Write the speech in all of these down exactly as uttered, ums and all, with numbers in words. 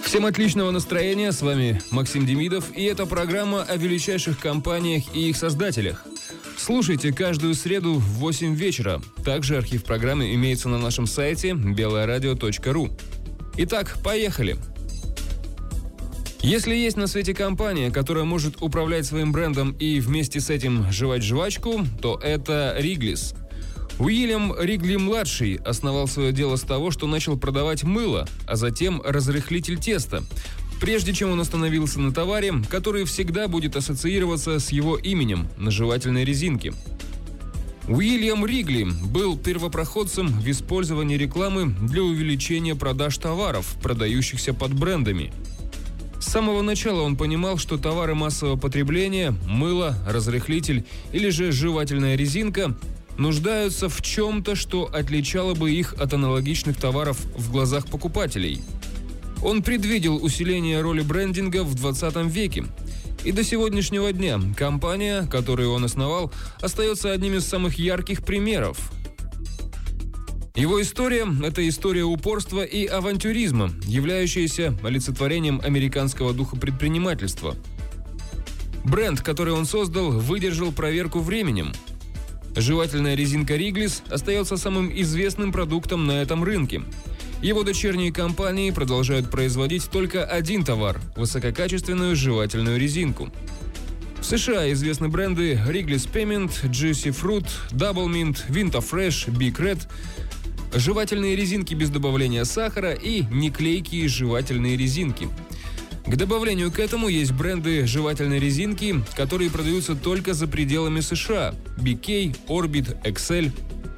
Всем отличного настроения, с вами Максим Демидов, и это программа о величайших компаниях и их создателях. Слушайте каждую среду в восемь вечера. Также архив программы имеется на нашем сайте белое радио точка ру. Итак, поехали! Если есть на свете компания, которая может управлять своим брендом и вместе с этим жевать жвачку, то это Wrigley's. Уильям Ригли-младший основал свое дело с того, что начал продавать мыло, а затем разрыхлитель теста, прежде чем он остановился на товаре, который всегда будет ассоциироваться с его именем – на жевательной резинке. Уильям Ригли был первопроходцем в использовании рекламы для увеличения продаж товаров, продающихся под брендами. С самого начала он понимал, что товары массового потребления – мыло, разрыхлитель или же жевательная резинка – нуждаются в чем-то, что отличало бы их от аналогичных товаров в глазах покупателей. Он предвидел усиление роли брендинга в двадцатом веке. И до сегодняшнего дня компания, которую он основал, остается одним из самых ярких примеров. Его история – это история упорства и авантюризма, являющаяся олицетворением американского духа предпринимательства. Бренд, который он создал, выдержал проверку временем. Жевательная резинка Wrigley's остается самым известным продуктом на этом рынке. Его дочерние компании продолжают производить только один товар – высококачественную жевательную резинку. В США известны бренды Wrigley's Peppermint, Juicy Fruit, Double Mint, Vita Fresh, Big Red, жевательные резинки без добавления сахара и неклейкие жевательные резинки. К добавлению к этому есть бренды жевательной резинки, которые продаются только за пределами США – би кей, Orbit, Excel.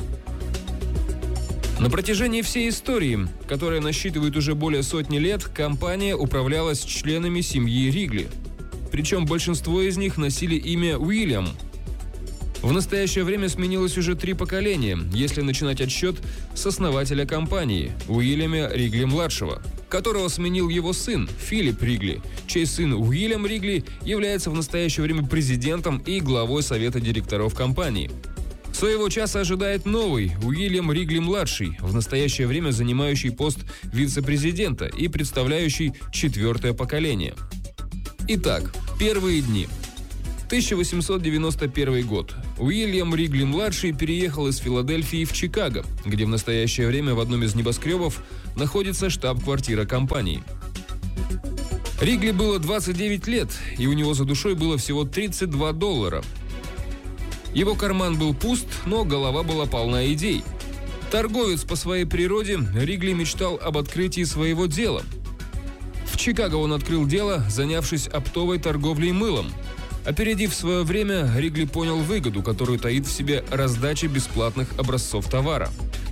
На протяжении всей истории, которая насчитывает уже более сотни лет, компания управлялась членами семьи Ригли. Причем большинство из них носили имя Уильям. В настоящее время сменилось уже три поколения, если начинать отсчет с основателя компании – Уильяма Ригли-младшего, которого сменил его сын Филипп Ригли, чей сын Уильям Ригли является в настоящее время президентом и главой совета директоров компании. Своего часа ожидает новый Уильям Ригли-младший, в настоящее время занимающий пост вице-президента и представляющий четвертое поколение. Итак, первые дни. тысяча восемьсот девяносто первый год. Уильям Ригли-младший переехал из Филадельфии в Чикаго, где в настоящее время в одном из небоскребов находится штаб-квартира компании. Ригли было двадцать девять лет, и у него за душой было всего тридцать два доллара. Его карман был пуст, но голова была полна идей. Торговец по своей природе, Ригли мечтал об открытии своего дела. В Чикаго он открыл дело, занявшись оптовой торговлей мылом. Опередив свое время, Ригли понял выгоду, которую таит в себе раздача бесплатных образцов товара.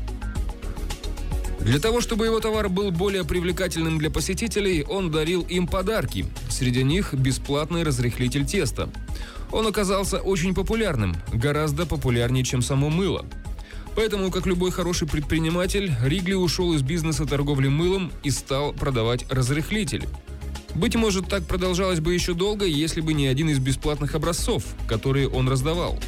Для того, чтобы его товар был более привлекательным для посетителей, он дарил им подарки. Среди них бесплатный разрыхлитель теста. Он оказался очень популярным, гораздо популярнее, чем само мыло. Поэтому, как любой хороший предприниматель, Ригли ушел из бизнеса торговли мылом и стал продавать разрыхлитель. Быть может, так продолжалось бы еще долго, если бы не один из бесплатных образцов, которые он раздавал.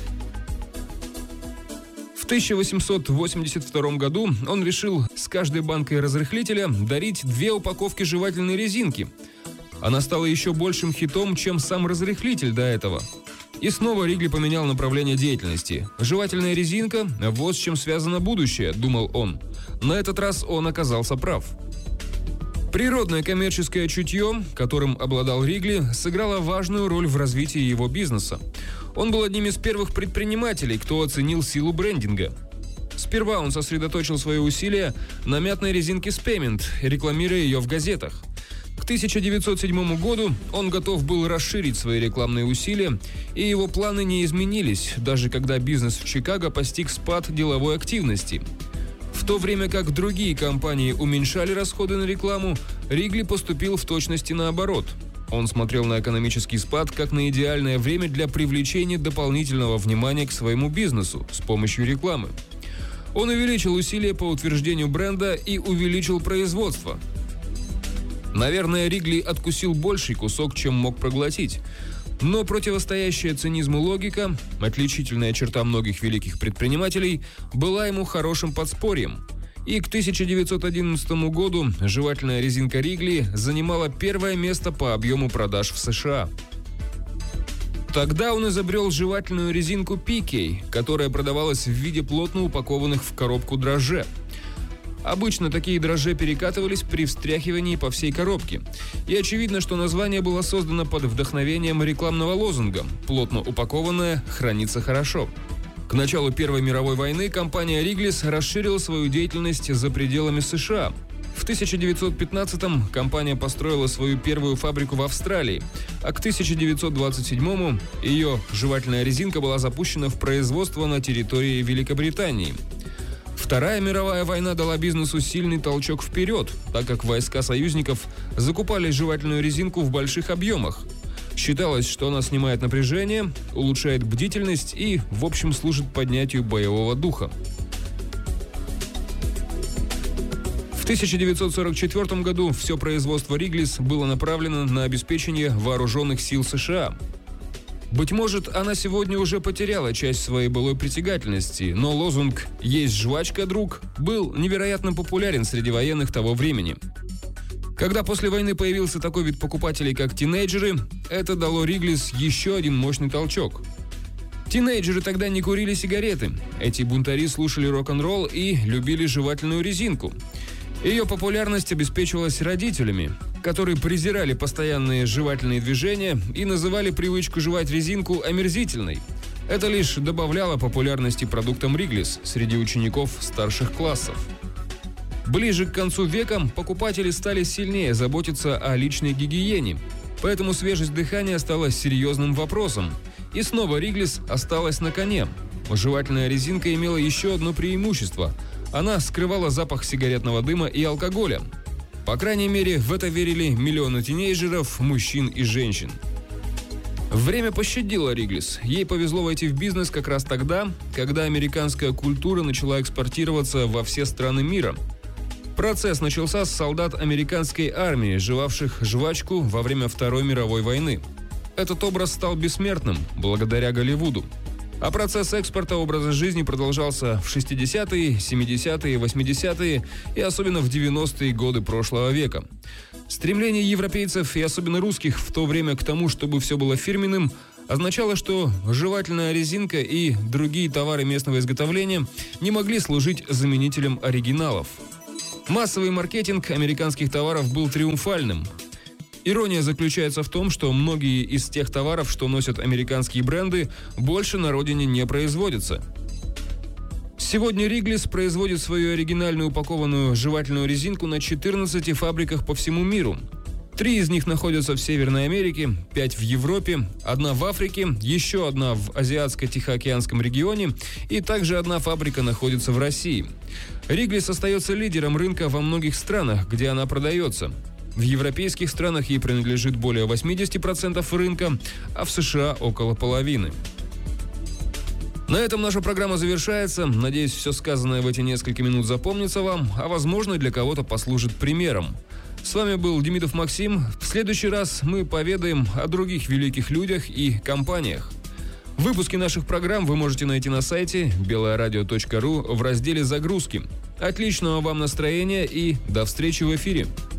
В тысяча восемьсот восемьдесят втором году он решил с каждой банкой разрыхлителя дарить две упаковки жевательной резинки. Она стала еще большим хитом, чем сам разрыхлитель до этого. И снова Ригли поменял направление деятельности. Жевательная резинка – вот с чем связано будущее, думал он. На этот раз он оказался прав. Природное коммерческое чутье, которым обладал Ригли, сыграло важную роль в развитии его бизнеса. Он был одним из первых предпринимателей, кто оценил силу брендинга. Сперва он сосредоточил свои усилия на мятной резинке Peppermint, рекламируя ее в газетах. К тысяча девятьсот седьмому году он готов был расширить свои рекламные усилия, и его планы не изменились, даже когда бизнес в Чикаго постиг спад деловой активности. В то время как другие компании уменьшали расходы на рекламу, Ригли поступил в точности наоборот. Он смотрел на экономический спад как на идеальное время для привлечения дополнительного внимания к своему бизнесу с помощью рекламы. Он увеличил усилия по утверждению бренда и увеличил производство. Наверное, Ригли откусил больший кусок, чем мог проглотить. Но противостоящая цинизму логика, отличительная черта многих великих предпринимателей, была ему хорошим подспорьем. И к тысяча девятьсот одиннадцатому году жевательная резинка Ригли занимала первое место по объему продаж в США. Тогда он изобрел жевательную резинку пи кей, которая продавалась в виде плотно упакованных в коробку дрожжей. Обычно такие дрожжи перекатывались при встряхивании по всей коробке. И очевидно, что название было создано под вдохновением рекламного лозунга «Плотно упакованное хранится хорошо». К началу Первой мировой войны компания Wrigley's расширила свою деятельность за пределами США. В тысяча девятьсот пятнадцатом компания построила свою первую фабрику в Австралии, а к тысяча девятьсот двадцать седьмому ее жевательная резинка была запущена в производство на территории Великобритании. Вторая мировая война дала бизнесу сильный толчок вперед, так как войска союзников закупали жевательную резинку в больших объемах. Считалось, что она снимает напряжение, улучшает бдительность и, в общем, служит поднятию боевого духа. В тысяча девятьсот сорок четвёртом году все производство Wrigley's было направлено на обеспечение вооруженных сил США. Быть может, она сегодня уже потеряла часть своей былой притягательности, но лозунг «Есть жвачка, друг» был невероятно популярен среди военных того времени. Когда после войны появился такой вид покупателей, как тинейджеры, это дало Wrigley's еще один мощный толчок. Тинейджеры тогда не курили сигареты. Эти бунтари слушали рок-н-ролл и любили жевательную резинку. Ее популярность обеспечивалась родителями, которые презирали постоянные жевательные движения и называли привычку жевать резинку омерзительной. Это лишь добавляло популярности продуктам Wrigley's среди учеников старших классов. Ближе к концу века покупатели стали сильнее заботиться о личной гигиене, поэтому свежесть дыхания стала серьезным вопросом. И снова Wrigley's осталась на коне. Жевательная резинка имела еще одно преимущество – она скрывала запах сигаретного дыма и алкоголя. По крайней мере, в это верили миллионы тинейджеров, мужчин и женщин. Время пощадило Wrigley's. Ей повезло войти в бизнес как раз тогда, когда американская культура начала экспортироваться во все страны мира. Процесс начался с солдат американской армии, жевавших жвачку во время Второй мировой войны. Этот образ стал бессмертным благодаря Голливуду. А процесс экспорта образа жизни продолжался в шестидесятые, семидесятые, восьмидесятые и особенно в девяностые годы прошлого века. Стремление европейцев и особенно русских в то время к тому, чтобы все было фирменным, означало, что жевательная резинка и другие товары местного изготовления не могли служить заменителем оригиналов. Массовый маркетинг американских товаров был триумфальным. Ирония заключается в том, что многие из тех товаров, что носят американские бренды, больше на родине не производятся. Сегодня Wrigley's производит свою оригинальную упакованную жевательную резинку на четырнадцати фабриках по всему миру. Три из них находятся в Северной Америке, пять в Европе, одна в Африке, еще одна в Азиатско-Тихоокеанском регионе и также одна фабрика находится в России. Wrigley's остается лидером рынка во многих странах, где она продается. В европейских странах ей принадлежит более восемьдесят процентов рынка, а в США около половины. На этом наша программа завершается. Надеюсь, все сказанное в эти несколько минут запомнится вам, а возможно, для кого-то послужит примером. С вами был Демидов Максим. В следующий раз мы поведаем о других великих людях и компаниях. Выпуски наших программ вы можете найти на сайте белое радио точка ру в разделе «Загрузки». Отличного вам настроения и до встречи в эфире!